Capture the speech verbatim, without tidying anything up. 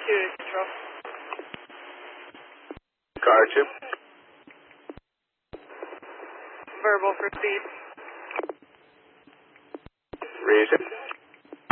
two control. Car two. Verbal for speed. Reason.